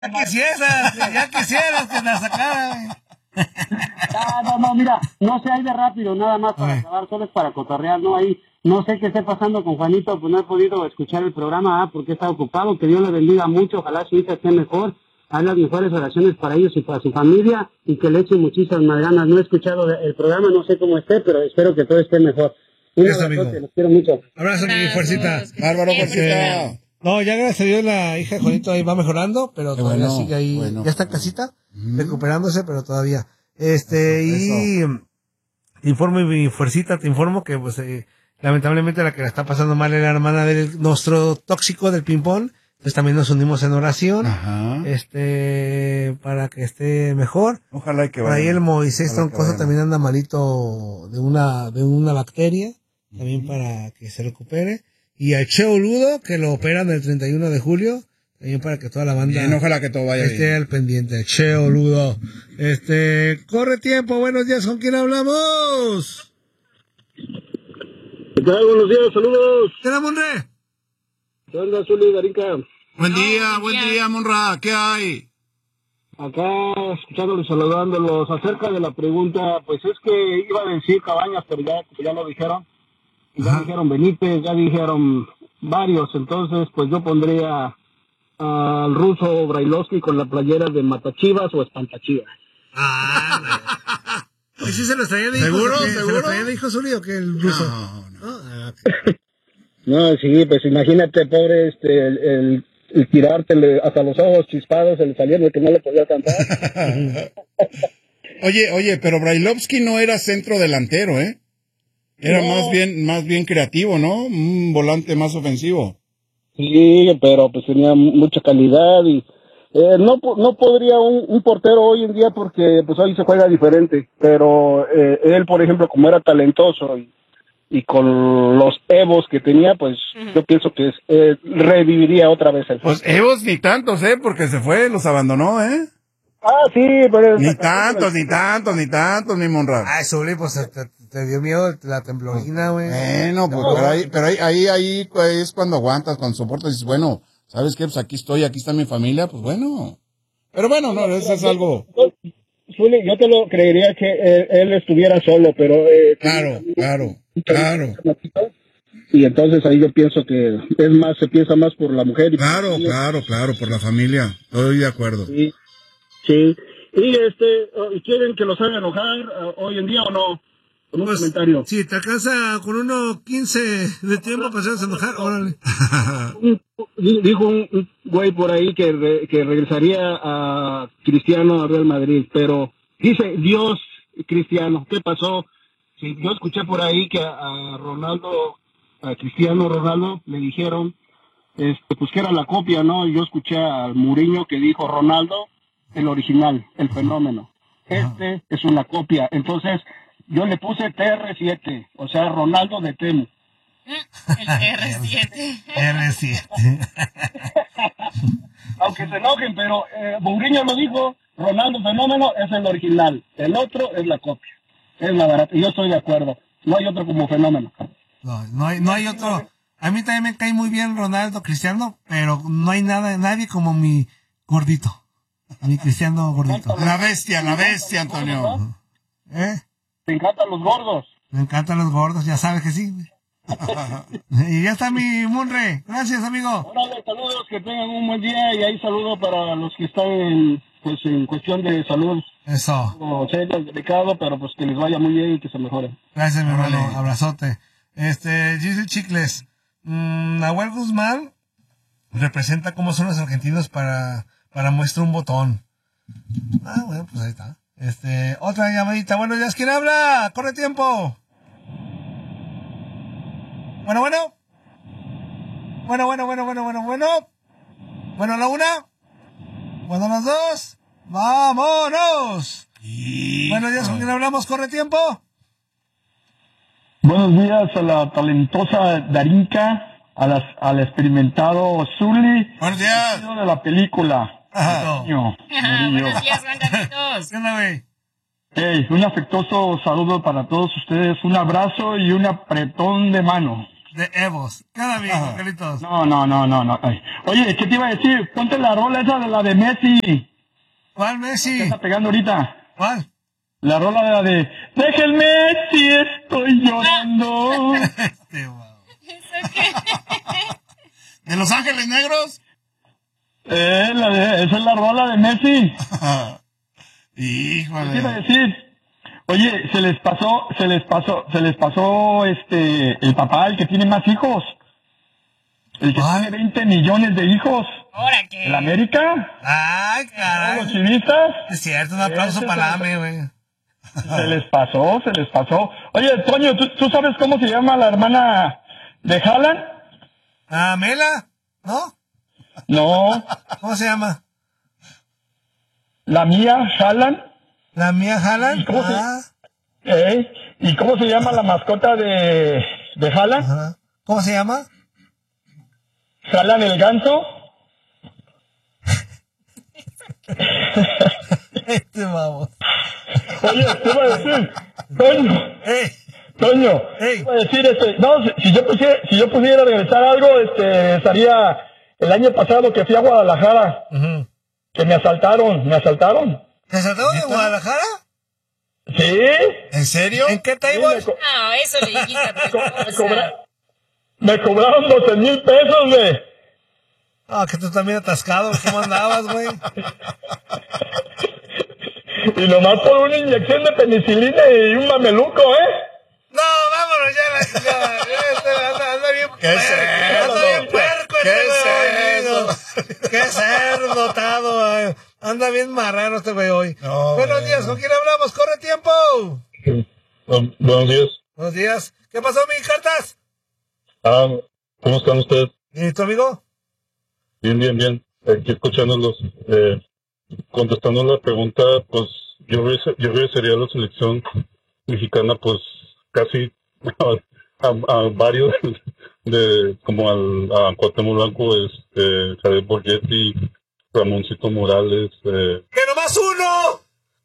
Ya quisieras que la sacara. No, mira, no se hay de rápido, nada más para acabar, solo es para cotorrear, ¿no? Ahí, no sé qué esté pasando con Juanito, pues no he podido escuchar el programa, porque está ocupado, que Dios le bendiga mucho, ojalá su hija esté mejor, haz las mejores oraciones para ellos y para su familia, y que le echen muchísimas ganas. No he escuchado el programa, no sé cómo esté, pero espero que todo esté mejor. Eso, amigo. Los quiero mucho. Abrazo, mi fuercita. Bárbaro, fuercita. No, ya gracias a Dios la hija de Juanito ahí va mejorando, pero todavía sigue ahí, bueno. ya está en casita, recuperándose, pero todavía. Y te informo, mi fuercita, te informo que pues lamentablemente la que la está pasando mal es la hermana de nuestro tóxico del ping-pong, pues también nos unimos en oración. Ajá. Para que esté mejor. Ojalá que por ahí el Moisés Troncoso también anda malito de una bacteria, también para que se recupere. Y a Cheo Ludo, que lo operan el 31 de julio, también para que toda la banda bien, ojalá que todo vaya esté bien al pendiente. Cheo Ludo. Corre tiempo, buenos días, ¿con quién hablamos? ¿Qué tal? Buenos días, saludos. ¿Qué tal, Monre? ¿Qué onda, Zuli, Darinka? Buen día, Monra, ¿qué hay? Acá, escuchándolos, saludándolos, acerca de la pregunta, pues es que iba a decir Cabañas, pero ya lo dijeron. Ya dijeron Benítez, ya dijeron varios, entonces pues yo pondría al ruso Brailovsky con la playera de Matachivas o Espantachivas. ¿Sí se los traía de hijo? ¿Seguro? ¿Se los traía de hijo Zuli o qué el ruso? No. No, sí, pues imagínate, pobre, el tirártele hasta los ojos chispados, se le salieron el que no le podía cantar. Oye, pero Brailovsky no era centro delantero, ¿eh? Era más bien creativo, ¿no? Un volante más ofensivo. Sí, pero pues tenía mucha calidad y no podría un portero hoy en día porque pues hoy se juega diferente, pero él, por ejemplo, como era talentoso y con los evos que tenía, pues yo pienso que reviviría otra vez el fútbol. Pues evos ni tantos, porque se fue, los abandonó, Sí, pero... Ni tantos, mi Monrad. Ay, Zuli, pues te dio miedo la temblorina, güey. Bueno, pues, pero ahí pues, es cuando aguantas, cuando soportas y dices, bueno, ¿sabes qué? Pues aquí está mi familia, pues bueno. Pero bueno, no, eso es algo... Zuli, yo te lo creería que él estuviera solo, pero... Claro. Y entonces ahí yo pienso que se piensa más por la mujer. Claro, por la familia. Estoy de acuerdo. Sí. Y quieren que los haga enojar hoy en día o no. Con un comentario. Si te alcanza con 1:15 de tiempo para hacerse enojar, órale. Dijo un güey por ahí que regresaría a Cristiano a Real Madrid, pero dice Dios Cristiano, ¿qué pasó? Sí, yo escuché por ahí que a Cristiano Ronaldo le dijeron pues que era la copia, ¿no? Yo escuché a Mourinho que dijo Ronaldo, el original, el fenómeno. Es una copia. Entonces, yo le puse TR7, o sea, Ronaldo de Temu. El R7. R7. Aunque se enojen, pero Mourinho lo dijo, Ronaldo fenómeno es el original, el otro es la copia. Es la barata, yo estoy de acuerdo. No hay otro como fenómeno. No hay otro. A mí también me cae muy bien Ronaldo Cristiano, pero no hay nadie como mi gordito. Mi Cristiano gordito. La bestia, Antonio. ¿Te encantan los gordos? Me encantan los gordos, ya sabes que sí. Y ya está mi Munre. Gracias, amigo. Órale, saludos, que tengan un buen día y ahí saludo para los que están en cuestión de salud. Eso. O sea, es delicado, pero pues que les vaya muy bien y que se mejoren. Gracias, mi hermano. Abrazote. Giselle Chicles. Nahuel Guzmán representa cómo son los argentinos para muestra un botón. Bueno, pues ahí está. Otra llamadita. Buenos días, ¿quién habla? Corre tiempo. Bueno. Bueno, la una. Bueno, las dos. ¡Vámonos! Buenos días, ¿con quién hablamos? ¿Corre tiempo? Buenos días a la talentosa Darinka, al experimentado Zuli. Buenos días. De la película. Buenos días, Juan Carlitos. ¿Qué onda, güey? Un afectuoso saludo para todos ustedes, un abrazo y un apretón de mano. De Evos. ¿Qué onda, amigo, Carlitos? No. Ay. Oye, ¿qué te iba a decir? Ponte la rola esa de la de Messi. ¿Cuál Messi? ¿Qué está pegando ahorita? ¿Cuál? La rola de la de Deja el Messi, estoy llorando. ¿Eso qué? ¿De Los Ángeles Negros? Esa es la rola de Messi. ¿Qué Híjole. iba a decir? Oye, se les pasó el papá, el que tiene más hijos. El que tiene 20 millones de hijos. ¿Ahora qué? ¿El América? Ay, ¿Los caray. chivistas? Es cierto, un aplauso Ese para se Lame, güey. Se les pasó. Oye, Toño, ¿tú sabes cómo se llama la hermana de Haaland? Ah, Mela, ¿no? No, ¿Cómo se llama? la mía, Haaland. ¿La mía Haaland? ¿Y cómo ¿Y cómo se llama la mascota de Haaland? Ajá. ¿Cómo se llama? Haaland el ganso. Vamos. Oye, te iba a decir, Toño, Ey. te iba a decir, no, si yo pudiera regresar algo, estaría el año pasado que fui a Guadalajara, Ujú. que me asaltaron. ¿Te asaltaron de Guadalajara? ¿Sí? ¿En serio? ¿En qué Sí, table? No, eso le dijiste a tu esposa. me cobraron 12,000 pesos, güey. Ah, que tú también atascado. ¿Cómo andabas, güey? Y nomás por una inyección de penicilina y un mameluco, No, vámonos ya. Anda bien. ¿Qué es eso? Anda bien puerco. ¿Qué este es güey, eso? Qué cerdo dotado, güey. Anda bien marrano este güey hoy. No, Buenos güey. días, ¿con quién hablamos? ¡Corre tiempo! Buenos días. Buenos días. ¿Qué pasó, mi cartas? ¿Cómo están ustedes? ¿Y tu amigo? Bien. Aquí escuchándolos. Contestando la pregunta, pues yo regresaría a la selección mexicana, pues casi a varios como a Cuauhtémoc Blanco, Javier Borgetti, Ramoncito Morales. ¡Que nomás uno!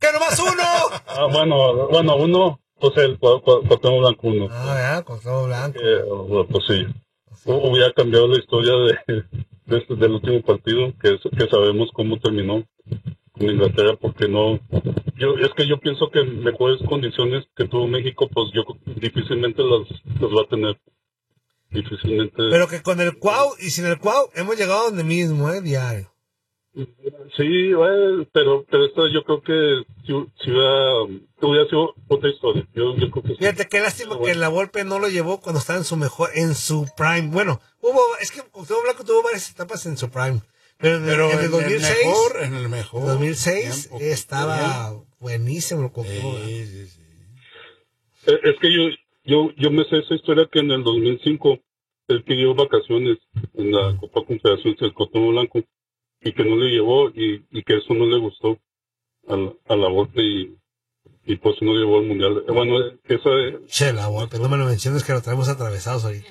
Bueno, uno, pues el Cuauhtémoc Blanco uno. Ah, ya, con todo blanco. Pues sí. Hubiera cambiado la historia del último partido, que sabemos cómo terminó con Inglaterra, porque no. Es que yo pienso que mejores condiciones que tuvo México, pues yo difícilmente las va a tener. Difícilmente. Pero que con el Cuau y sin el Cuau hemos llegado a donde mismo, diario. Sí, pero esto yo creo que si hubiera sido otra historia. Yo creo que sí. Fíjate, qué lástima que la Volpe no lo llevó cuando estaba en su prime. Bueno, es que Cuauhtémoc Blanco tuvo varias etapas en su prime. Pero en el 2006, en el mejor 2006 tiempo, estaba buenísimo el Cuauhtémoc. Sí. Es que yo me sé esa historia que en el 2005 él pidió vacaciones en la Copa Confederación del Cuauhtémoc Blanco y que no le llevó y que eso no le gustó a la Volpe y pues no llevó al Mundial. Bueno, esa Che, la Volpe, no me lo menciones que lo traemos atravesados ahorita.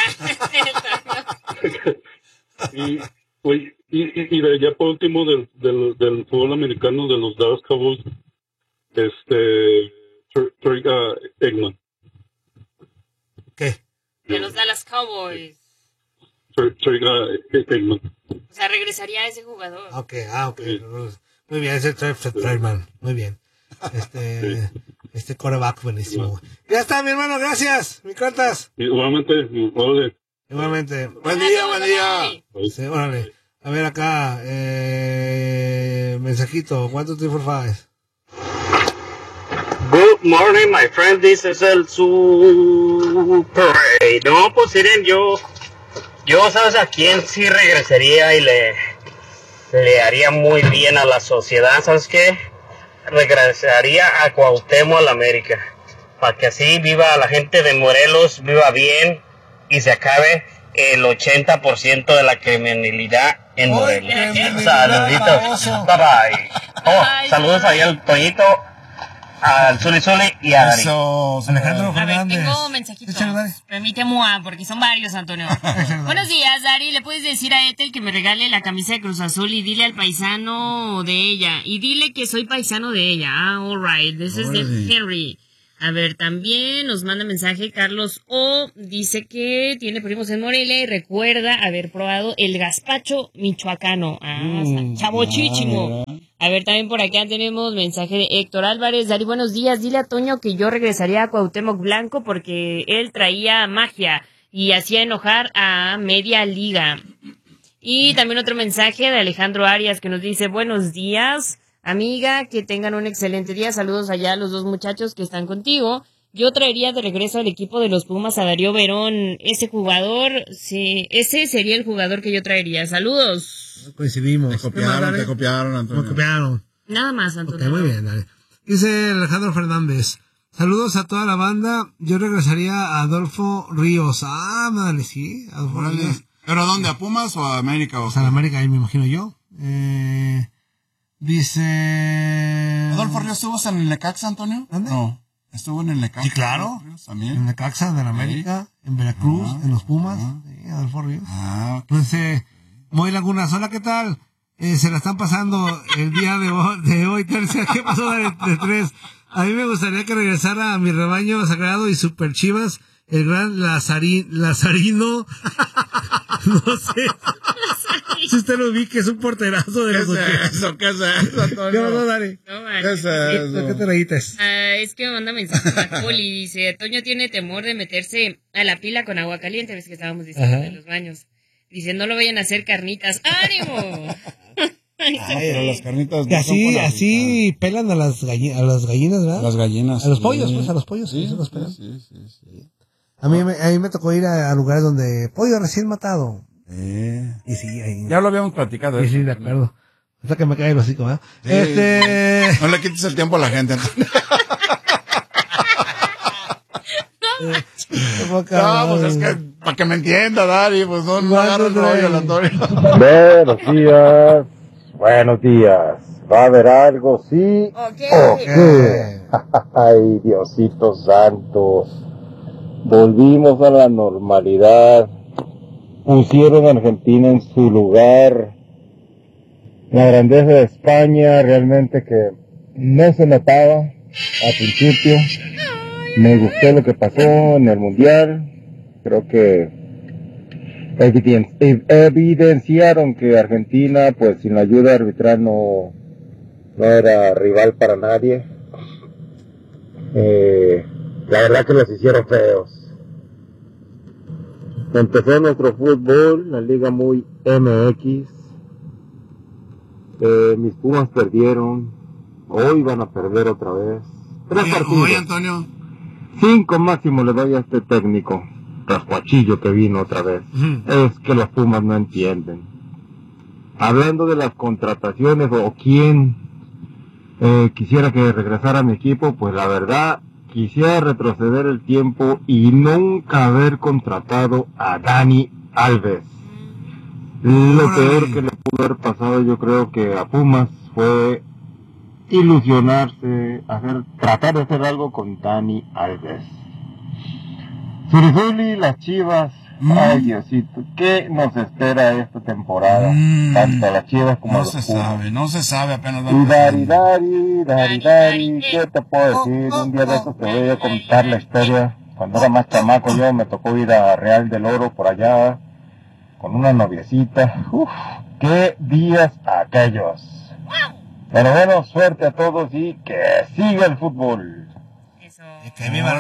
y ya por último del fútbol americano de los Dallas Cowboys, Troy Aikman. ¿Qué? De los Dallas Cowboys. Troy Aikman. O sea, regresaría a ese jugador. Ok. Muy bien, ese Trayman. Muy bien. Quarterback buenísimo. Güey. Ya está, mi hermano, gracias. Mi cartas. Igualmente, órale. Igualmente. Buen día. Sí, órale. A ver acá, mensajito, 1, 2, 3, 4, 5. Good morning, my friend. This is el Super. No, pues miren, yo sabes a quién sí regresaría y le haría muy bien a la sociedad. ¿Sabes qué? Regresaría a Cuauhtémoc, a la América, para que así viva la gente de Morelos, viva bien y se acabe el 80% de la criminalidad en Morelos. Saluditos. Bye bye. Saludos ahí al Toñito, al Zuli y a Dari. Eso, Alejandro A ver, Fernández. tengo mensajitos. Échale, dale. Permíteme, porque son varios, Antonio. Buenos días, Dari. ¿Le puedes decir a Ethel que me regale la camisa de Cruz Azul y dile al paisano de ella? Y dile que soy paisano de ella. All right. This is Órale. Henry. A ver, también nos manda mensaje Carlos O. Dice que tiene primos en Morelia y recuerda haber probado el gazpacho michoacano. Chavochichimo. A ver, también por acá tenemos mensaje de Héctor Álvarez. Dari, buenos días. Dile a Toño que yo regresaría a Cuauhtémoc Blanco porque él traía magia y hacía enojar a media liga. Y también otro mensaje de Alejandro Arias que nos dice, buenos días. Amiga, que tengan un excelente día. Saludos allá a los dos muchachos que están contigo. Yo traería de regreso al equipo de los Pumas a Darío Verón. Ese jugador, sí, ese sería el jugador que yo traería. Saludos. Coincidimos. Te copiaron, Antonio. Me copiaron. Nada más, Antonio. Ok, muy bien, dale. Dice Alejandro Fernández. Saludos a toda la banda. Yo regresaría a Adolfo Ríos. Dale, sí. Adolfo Ríos. ¿Pero a dónde? ¿A Pumas o a América? O sea, a América, ahí me imagino yo. Dice... ¿Adolfo Ríos estuvo en el Necaxa, Antonio? ¿Dónde? No, estuvo en el Necaxa. Sí, claro. También. En el Necaxa, en el América, en Veracruz, en los Pumas. Sí, Adolfo Ríos. Okay. Entonces, Moy Lagunas, hola, ¿qué tal? Se la están pasando el día de hoy, tercia. ¿Qué pasó de 3? A mí me gustaría que regresara a mi rebaño sagrado y super chivas, el gran Lazarino. No sé. Si usted lo vi, que es un porterazo de los 80. ¿Qué es eso, Antonio? No, dale. No, ¿Qué es eso? ¿Qué te reítes? Es que me manda mensaje Macoli. Dice, Toño tiene temor de meterse a la pila con agua caliente. Ves que estábamos diciendo de los baños. Dice, no lo vayan a hacer carnitas. ¡Ánimo! Ay, pero las carnitas Que así pelan a las gallinas, ¿verdad? Las gallinas. A los pollos, pues, a los pollos. Sí, los pelan. sí. A mí me tocó ir a lugares donde pollo recién matado. Y sí, ahí. Ya lo habíamos platicado. Sí, de acuerdo. Hasta que me cae el hocico, ¿verdad? Sí. No le quites el tiempo a la gente, Antonio. No, pues es que, para que me entienda, Dari, pues no agarro el rollo el Antonio. Buenos días. ¿Va a haber algo? Sí. Okay. Ay, Diosito santo. Volvimos a la normalidad. Pusieron a Argentina en su lugar. La grandeza de España realmente que no se notaba al principio. Me gustó lo que pasó en el Mundial. Creo que evidenciaron que Argentina, pues sin la ayuda arbitral no era rival para nadie. La verdad que los hicieron feos. Empezó nuestro fútbol, la liga muy MX. Mis Pumas perdieron. Hoy van a perder otra vez. 3 partidos. Oye, Antonio. 5 máximo le doy a este técnico rascuachillo que vino otra vez. Es que los Pumas no entienden. Hablando de las contrataciones o quién quisiera que regresara a mi equipo, pues la verdad quisiera retroceder el tiempo y nunca haber contratado a Dani Alves. Lo peor que le pudo haber pasado, yo creo que a Pumas, fue ilusionarse, tratar de hacer algo con Dani Alves. Surizuli, las Chivas, ay Diosito, ¿qué nos espera esta temporada? Tanto a las Chivas como a los Pumas. No se sabe, apenas Y Dari, ¿qué te puedo decir? Un día de esos te voy a contar la historia. Cuando era más chamaco yo me tocó ir a Real del Oro por allá, con una noviecita. Uf, qué días aquellos. Pero bueno, suerte a todos y que siga el fútbol. Eso. Que viva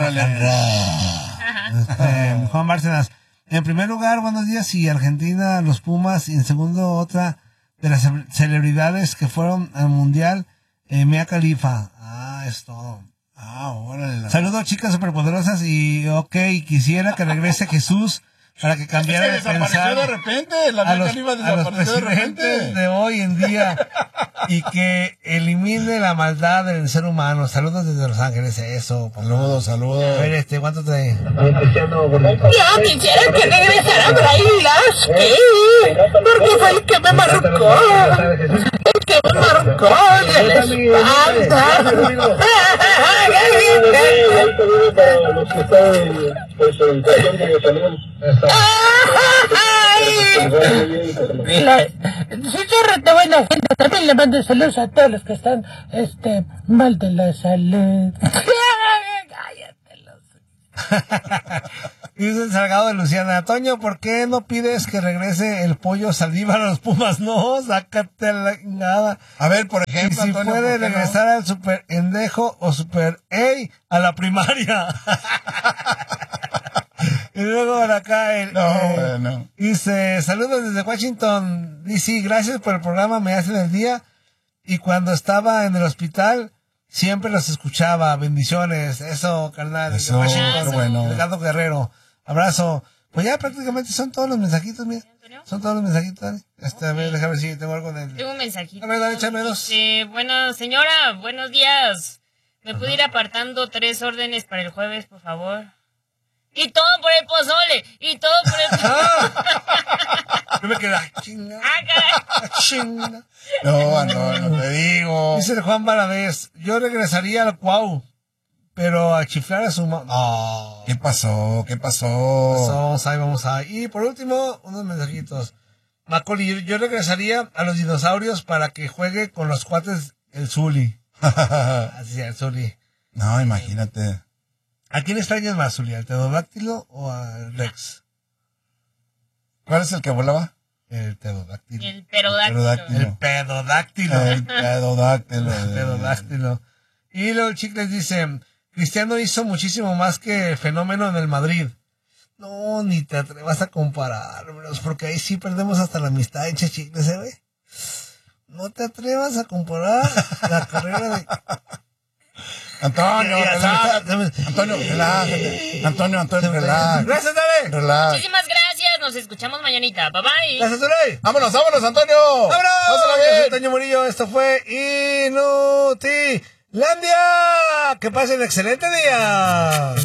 Juan Bárcenas. En primer lugar, buenos días, y Argentina, los Pumas, y en segundo, otra de las celebridades que fueron al Mundial, Mia Khalifa. Es todo. Órale. Saludos, chicas superpoderosas, y quisiera que regrese Jesús para que cambiara de pensar de repente, a los presidentes de hoy en día y que elimine la maldad del ser humano. Saludos desde Los Ángeles, eso. Saludos. A ver, ¿cuánto te...? Yo quisiera que regresara Brailas, sí, porque fue el que me marcó. El que me marcó de la espalda. Chicharrete, buena gente. También le mando saludos a todos los que están mal de la salud. Dice Salgado de Luciana, Toño, ¿por qué no pides que regrese el pollo Saldívar a los Pumas? No, sácate la chingada. A ver, por ejemplo, Y si Antonio, puede ¿por qué no? regresar al Super Endejo o Super A la primaria. Y luego por acá No. dice, saludos desde Washington, DC, gracias por el programa, me hacen el día. Y cuando estaba en el hospital, siempre los escuchaba. Bendiciones. Eso, carnal. Eso, De Washington, qué bueno. Ricardo Guerrero. Abrazo. Pues ya prácticamente son todos los mensajitos, mira. Son todos los mensajitos, Dani. A ver, déjame ver si tengo algo en el... Tengo un mensajito. A ver, Dani, échame dos. Bueno, señora, buenos días. ¿Me puede ir apartando 3 órdenes para el jueves, por favor? Y todo por el pozole. Y todo por el pozole. Yo me quedé, chinga. caray. Chinga. No, te digo. Dice el Juan Valadez, yo regresaría al Cuau, pero a chiflar a su mamá. No. ¿Qué pasó? Vamos a. Y por último, unos mensajitos. Macaulay, yo regresaría a los dinosaurios para que juegue con los cuates el Zuli. Así, el Zuli. No, imagínate. ¿A quién extrañas más, Zuli? ¿Al pterodáctilo o al Rex? ¿Cuál es el que volaba? El pterodáctilo. El perodáctilo. El pedodáctilo. El pedodáctilo. El pedodáctilo. Y luego el Chicles dice, Cristiano hizo muchísimo más que Fenómeno en el Madrid. No, ni te atrevas a comparar, bros, porque ahí sí perdemos hasta la amistad, Che Chicles, ¿eh, güey? No te atrevas a comparar la carrera de... Antonio, relájate. Antonio, relájate. Gracias, Dale. Relax. Muchísimas gracias. Nos escuchamos mañanita. Bye bye. Gracias, Dale. Vámonos, Antonio. ¡Vámonos! Pásala Yo soy bien. Toño Murillo, esto fue Inutilandia. Que pasen excelente día.